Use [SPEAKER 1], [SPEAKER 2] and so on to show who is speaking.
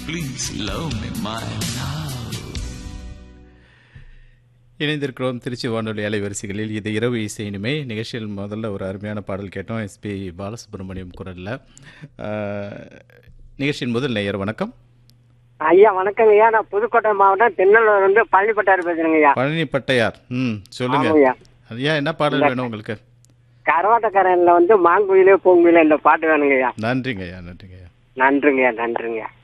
[SPEAKER 1] please love me my love.
[SPEAKER 2] இணைந்திருக்கிறோம் திருச்சி வானொலி அலைவரிசைகளில். இது இரவு இசை இனிமை நிகழ்ச்சியில் முதல்ல ஒரு அருமையான பாடல் கேட்டோம், எஸ்பி பாலசுப்ரமணியம் குரலில். நிகழ்ச்சியின் முதல் நேயர் வணக்கம்.
[SPEAKER 3] ஐயா வணக்கங்க ஐயா. நான் புதுக்கோட்டை மாவட்டம் திருநெல்வேலூர் வந்து பழனிப்பட்டார் பேசுறேங்க ஐயா.
[SPEAKER 2] பழனிப்பட்டையார், சொல்லுங்க
[SPEAKER 3] ஆமாய்யா.
[SPEAKER 2] ஐயா, என்ன பாடல் வேணும் உங்களுக்கு?
[SPEAKER 3] கரவாட்டக்காரன்ல வந்து மாங்குயிலே பூங்குயிலே இந்த பாட்டு வேணுங்க ஐயா.
[SPEAKER 2] நன்றிங்க ஐயா, நன்றிங்க ஐயா.
[SPEAKER 3] நன்றிங்க ஐயா, நன்றிங்க.